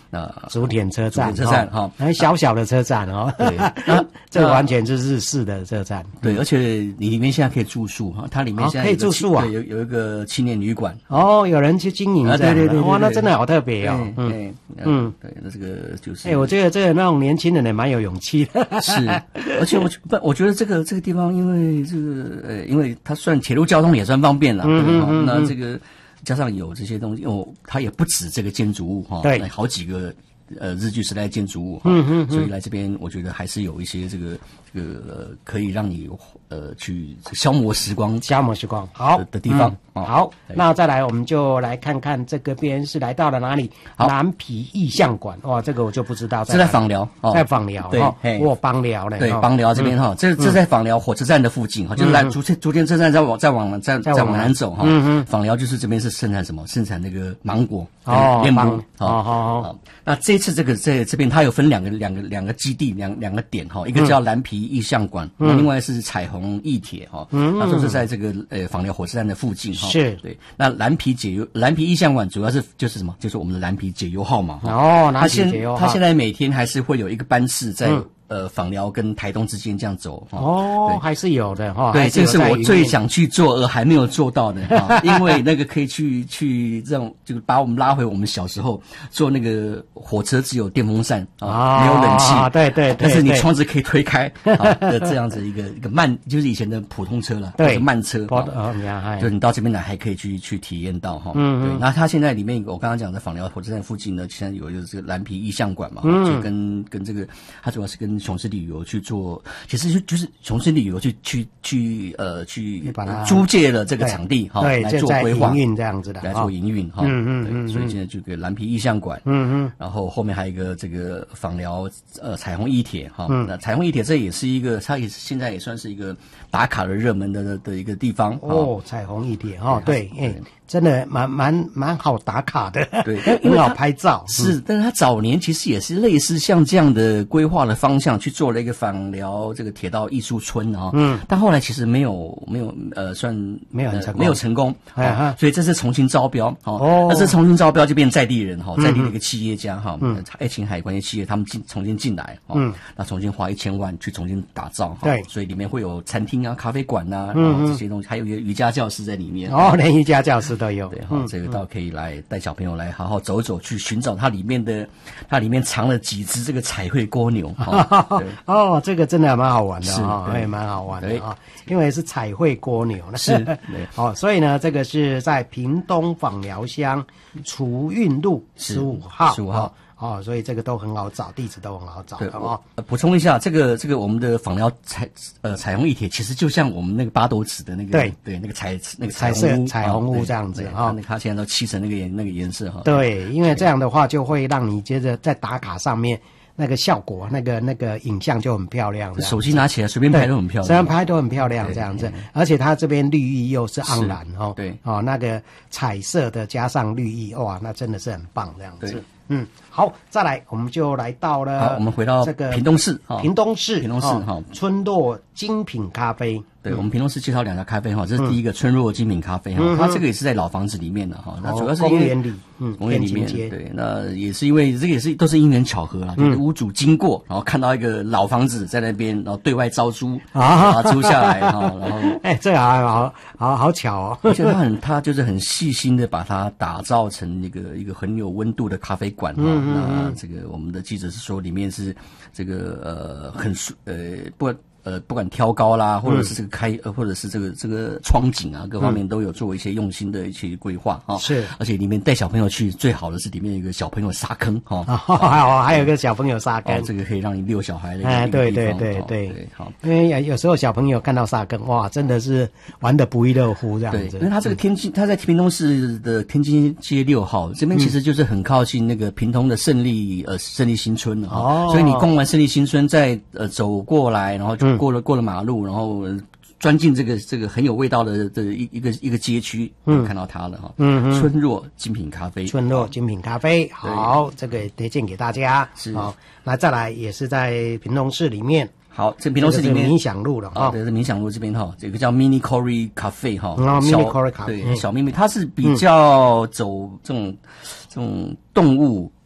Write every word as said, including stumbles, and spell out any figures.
那竹田车站， 竹田车站哈， 很小小的车站哦。 对，那这完全就是日式的车站。 对，而且你里面现在可以住宿哈，它里面现在可以住宿啊， 对，有有一个青年旅馆。 哦，有人去经营这样的， 对对对， 哇，那真的好特别哦。 嗯嗯，对，那这个就是， 哎，我觉得这个那种年轻人也蛮有勇气的。 是，而且我不，我觉得这个这个地方，因为这个呃，因为它算铁路交通也算方便了，嗯嗯嗯，那这个加上有这些东西，哦，它也不止这个建筑物哈， 对， 好几个。呃，日据时代建筑物，嗯嗯，所以来这边，我觉得还是有一些这个这个呃，可以让你呃去消磨时光、 消磨时光好的, 的地方。 嗯、好，那再来，我们就来看看这个边是来到了哪里？南皮意象馆，哇，这个我就不知道。 是在枋寮， 哦、在枋寮， 对， 我枋寮呢， 对，枋寮这边哈，这这在枋寮火车站的附近哈，就是来竹竹田车站再往再往再再往南走哈，嗯嗯，枋寮就是这边是盛产什么？盛产那个芒果哦， 莲芒哦好，那这次这个在这边它有分两个两个两个基地两两个点哈，一个叫蓝皮意象馆，另外是彩虹驿铁哈，它都是在这个呃枋寮火车站的附近哈， 是对。那蓝皮解忧蓝皮意象馆主要是就是什么？就是我们的蓝皮解忧号嘛哈。 哦，蓝皮解忧号。 它现在每天还是会有一个班次在。呃，枋寮跟台东之间这样走哦，还是有的哈。 对，这是我最想去做而还没有做到的哈，因为那个可以去去这种，就把我们拉回我们小时候坐那个火车只有电风扇啊，没有冷气， 对对， 但是你窗子可以推开啊的这样子一个一个慢，就是以前的普通车了，对，慢车啊，就你到这边来还可以去去体验到哈。嗯，对。那它现在里面我刚刚讲的枋寮火车站附近呢，现在有一个这个蓝皮意象馆嘛，就跟跟这个它主要是跟雄狮旅游去做，其实就就是雄狮旅游去去去呃去租借了这个场地哈，来做规划营运这样子的， 来做营运哈。嗯嗯嗯。所以现在这个蓝皮意象馆，嗯嗯，然后后面还有一个这个枋寮呃彩虹驿铁哈，那彩虹驿铁这也是一个，它也是现在也算是一个打卡的热门的的的一个地方哦。彩虹驿铁哈，对，哎。真的蛮蛮蛮好打卡的， 对， 很好拍照。 是，但是他早年其实也是类似像这样的规划的方向去做了一个枋寮这个铁道艺术村啊，嗯，但后来其实没有没有呃算没有很成功， 没有成功，啊，所以这次重新招标，哦，那这重新招标就变在地人哈，在地的一个企业家哈，嗯，爱琴海关系企业他们进重新进来，嗯，那重新花一千万去重新打造， 对， 所以里面会有餐厅啊、咖啡馆呐，嗯，这些东西，还有一个瑜伽教室在里面， 哦，连瑜伽教室都有。 对哈，这个倒可以来带小朋友来好好走走，去寻找它里面的，它里面藏了几只这个彩绘蜗牛。 哦，这个真的蛮好玩的哈，也蛮好玩的啊，因为是彩绘蜗牛呢。 是， 哦，所以呢，这个是在屏东枋寮乡储运路十五号， 十五号。 哦，所以这个都很好找，地址都很好找的哦。 补充一下，这个这个我们的枋寮彩呃彩虹驿铁，其实就像我们那个八斗子的那个对对那个彩那个彩色彩虹屋这样子哈， 那它现在都漆成那个颜那个颜色哈。 对，因为这样的话就会让你接着在打卡上面那个效果，那个那个影像就很漂亮。 手机拿起来随便拍都很漂亮， 随便拍都很漂亮这样子，而且它这边绿意又是盎然哦， 对哦那个彩色的加上绿意，哇，那真的是很棒这样子。嗯，好，再来，我们就来到了。 好，我们回到这个屏东市， 屏东市， 屏东市哈， 村落精品咖啡。 对，我们屏东市介绍两家咖啡哈，这是第一个村落精品咖啡哈，它这个也是在老房子里面的哈，那主要是因为公园里，嗯， 公园里面，对，那也是因为这个也是都是因缘巧合啦，就是屋主经过，然后看到一个老房子在那边，然后对外招租啊，租下来哈，然后哎，这个好好好巧哦， 而且他很他就是很细心的把它打造成一个一个很有温度的咖啡馆哈，那这个我们的记者是说里面是这个呃很呃不。呃，不管挑高啦，或者是这个开，呃，或者是这个这个窗景啊，各方面都有做一些用心的一些规划啊。 是， 而且里面带小朋友去，最好的是里面有一个小朋友沙坑哈， 还有还有一个小朋友沙坑， 这个可以让你遛小孩的一个哎，对对对对，好，因为有时候小朋友看到沙坑，哇，真的是玩得不亦乐乎这样子。 对，因为他这个天津，他在屏东市的天津街六号这边，其实就是很靠近那个屏东的胜利呃胜利新村哦，所以你逛完胜利新村，再呃走过来，然后就过了过了马路。然后钻进这个这个很有味道的的一一个一个街区，嗯，看到它了哈，嗯，村落精品咖啡， 村落精品咖啡，好，这个推荐给大家， 是好，那再来也是在屏东市里面， 好，这屏东市里面冥想路了哈， 对，是冥想路这边哈，这个叫 Mini Cory Cafe 哈， 啊 ，Mini Cory Cafe， 对，小秘密，它是比较走这种这种动物